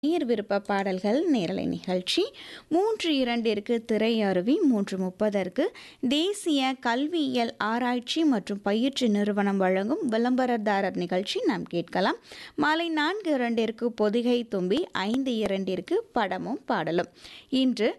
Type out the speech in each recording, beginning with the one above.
நேர் விருப்ப பாடல்கள் நேரலை நிகழ்ச்சி 3:02 திரையருவி 3:30 தேசிய கல்வியியல் ஆராய்ச்சி மற்றும் பயிற்சி நிறுவனம் வழங்கும் விளம்பரதாரர் நிகழ்ச்சி நாம் கேட்கலாம். மாலை 4:02 பொதிகை தும்பி 5:02 படமும் பாடலும். இன்று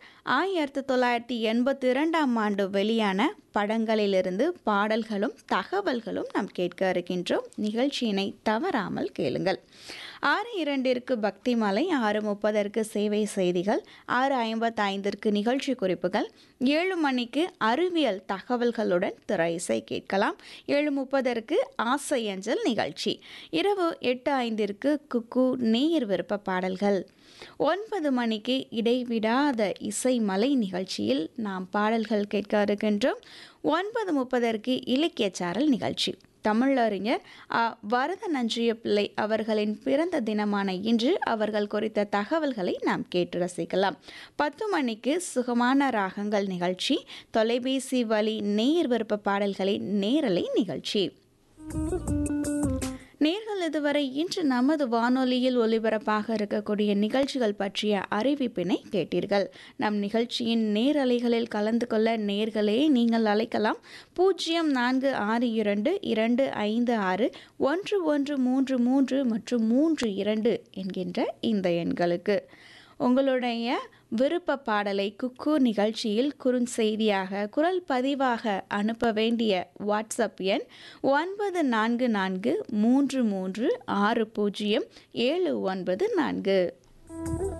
1982ஆம் ஆண்டு வெளியான படங்களிலிருந்து பாடல்களும் தகவல்களும் நாம் கேட்க இருக்கின்றோம். நிகழ்ச்சியினை தவறாமல் கேளுங்கள். 6:02 பக்தி மாலை, 6:30 சேவை செய்திகள், 6:55 நிகழ்ச்சி குறிப்புகள், 7 மணிக்கு அறிவியல் தகவல்களுடன் திரை இசை கேட்கலாம். 7:30 ஆசையஞ்சல் நிகழ்ச்சி. இரவு 8:05 குக்கு நேர் விருப்ப பாடல்கள். 9 மணிக்கு இடைவிடாத இசை மலை நிகழ்ச்சியில் நாம் பாடல்கள் கேட்க இருக்கின்றோம். 9:30 இலக்கிய சாரல் நிகழ்ச்சி. தமிழறிஞர் வரதநஞ்சிய பிள்ளை அவர்களின் பிறந்த தினமான இன்று அவர்கள் குறித்த தகவல்களை நாம் கேட்டு ரசிக்கலாம். 10 மணிக்கு சுகமான ராகங்கள் நிகழ்ச்சி. தொலைபேசி வழி நேர் விருப்ப பாடல்களின் நேரலை நிகழ்ச்சி. நேர்கள் இதுவரை இன்று நமது வானொலியில் ஒலிபரப்பாக இருக்கக்கூடிய நிகழ்ச்சிகள் பற்றிய அறிவிப்பினை கேட்டீர்கள். நம் நிகழ்ச்சியின் நேரலைகளில் கலந்து கொள்ள நேர்களே நீங்கள் அழைக்கலாம். 0462561133 மற்றும் 32 என்கின்ற இந்த எண்களுக்கு உங்களுடைய விருப்ப பாடலை குக்கு நிகழ்ச்சியில் குறுஞ்செய்தியாக குரல் பதிவாக அனுப்ப வேண்டிய வாட்ஸ்அப் எண் 9443360794.